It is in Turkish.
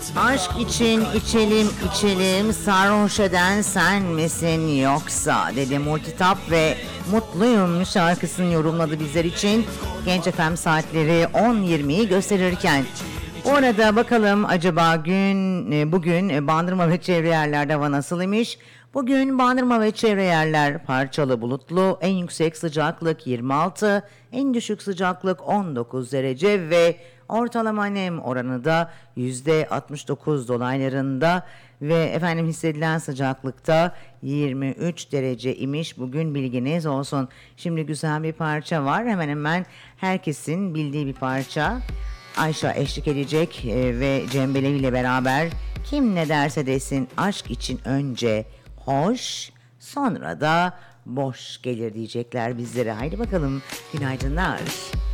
Aşk için içelim içelim, sarhoş eden sen misin yoksa, dedi Multitap ve Mutluyum şarkısını yorumladı bizler için. Genç FM saatleri 10.20'yi gösterirken. Bu arada bakalım acaba bugün Bandırma ve çevre yerlerde hava nasıl imiş? Bugün Bandırma ve çevre yerler parçalı bulutlu, en yüksek sıcaklık 26, en düşük sıcaklık 19 derece ve ortalama nem oranı da %69 dolaylarında ve efendim hissedilen sıcaklıkta 23 derece imiş. Bugün bilginiz olsun. Şimdi güzel bir parça var. Hemen hemen herkesin bildiği bir parça. Ayşe eşlik edecek ve Cem Belevi ile beraber kim ne derse desin aşk için önce hoş, sonra da boş gelir diyecekler bizlere. Haydi bakalım, günaydınlar.